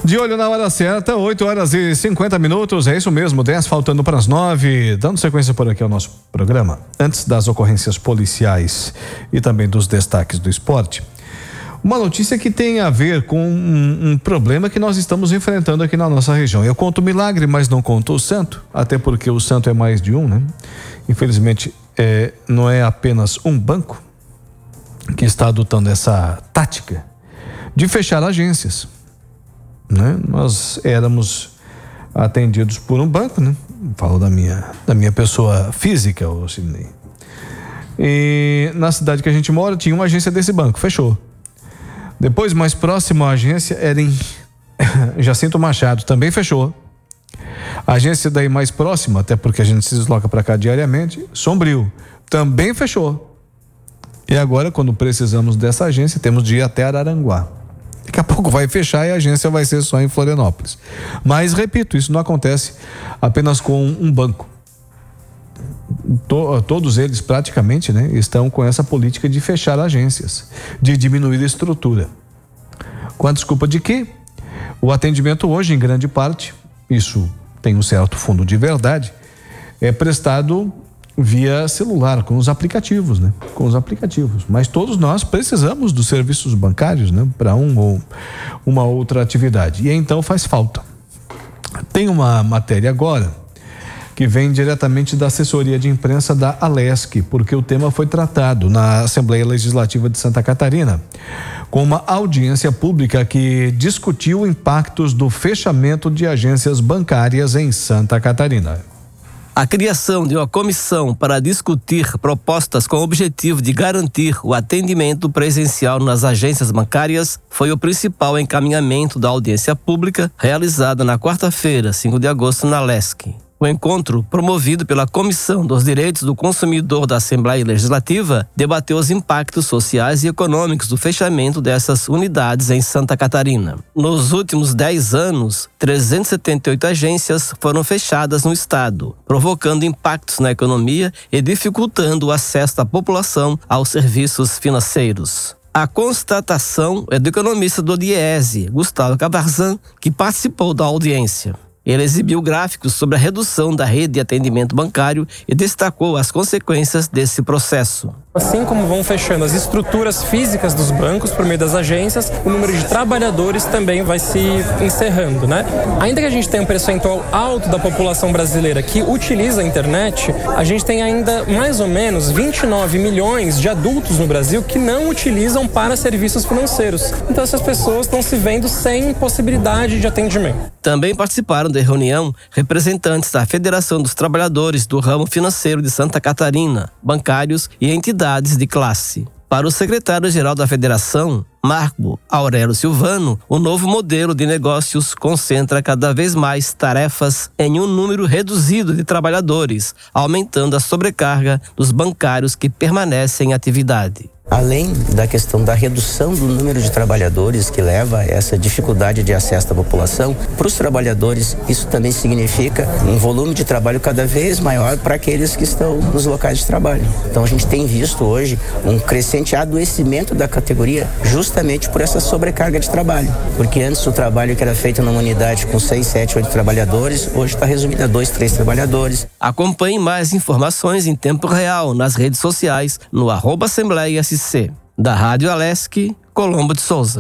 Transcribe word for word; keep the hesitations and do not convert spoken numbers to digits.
De olho na hora certa, oito horas e cinquenta minutos, é isso mesmo, dez faltando para as nove. Dando sequência por aqui ao nosso programa, antes das ocorrências policiais e também dos destaques do esporte, uma notícia que tem a ver com um, um problema que nós estamos enfrentando aqui na nossa região. Eu conto o milagre, mas não conto o santo, até porque o santo é mais de um, né? Infelizmente, é, não é apenas um banco que está adotando essa tática de fechar agências, né? Nós éramos atendidos por um banco, né? Falo da minha, da minha pessoa física, o Sidney. E na cidade que a gente mora tinha uma agência desse banco, fechou. Depois, mais próximo à agência era em Jacinto Machado, também fechou. A agência daí mais próxima, até porque a gente se desloca para cá diariamente, Sombrio, também fechou. E agora, quando precisamos dessa agência, temos de ir até Araranguá. Daqui a pouco vai fechar e a agência vai ser só em Florianópolis. Mas, repito, isso não acontece apenas com um banco. To, todos eles, praticamente, né, estão com essa política de fechar agências, de diminuir a estrutura. Com a desculpa de que o atendimento hoje, em grande parte, isso tem um certo fundo de verdade, é prestado via celular, com os aplicativos, né? Com os aplicativos. Mas todos nós precisamos dos serviços bancários, né? Para um ou uma outra atividade. E então faz falta. Tem uma matéria agora que vem diretamente da assessoria de imprensa da Alesc, porque o tema foi tratado na Assembleia Legislativa de Santa Catarina, com uma audiência pública que discutiu impactos do fechamento de agências bancárias em Santa Catarina. A criação de uma comissão para discutir propostas com o objetivo de garantir o atendimento presencial nas agências bancárias foi o principal encaminhamento da audiência pública realizada na quarta-feira, cinco de agosto, na Alesc. O encontro, promovido pela Comissão dos Direitos do Consumidor da Assembleia Legislativa, debateu os impactos sociais e econômicos do fechamento dessas unidades em Santa Catarina. Nos últimos dez anos, trezentas e setenta e oito agências foram fechadas no estado, provocando impactos na economia e dificultando o acesso da população aos serviços financeiros. A constatação é do economista do DIEESE, Gustavo Cabarzan, que participou da audiência. Ele exibiu gráficos sobre a redução da rede de atendimento bancário e destacou as consequências desse processo. Assim como vão fechando as estruturas físicas dos bancos por meio das agências, o número de trabalhadores também vai se encerrando, né? Ainda que a gente tenha um percentual alto da população brasileira que utiliza a internet, a gente tem ainda mais ou menos vinte e nove milhões de adultos no Brasil que não utilizam para serviços financeiros. Então essas pessoas estão se vendo sem possibilidade de atendimento. Também participaram da reunião representantes da Federação dos Trabalhadores do Ramo Financeiro de Santa Catarina, bancários e entidades de classe. Para o secretário-geral da Federação, Marco Aurélio Silvano, o novo modelo de negócios concentra cada vez mais tarefas em um número reduzido de trabalhadores, aumentando a sobrecarga dos bancários que permanecem em atividade. Além da questão da redução do número de trabalhadores que leva a essa dificuldade de acesso da população, para os trabalhadores isso também significa um volume de trabalho cada vez maior para aqueles que estão nos locais de trabalho. Então a gente tem visto hoje um crescente adoecimento da categoria justamente por essa sobrecarga de trabalho. Porque antes o trabalho que era feito numa unidade com seis, sete, oito trabalhadores, hoje está resumido a dois, três trabalhadores. Acompanhe mais informações em tempo real nas redes sociais no arroba Assembleia S C. Da Rádio Alesc, Colombo de Souza.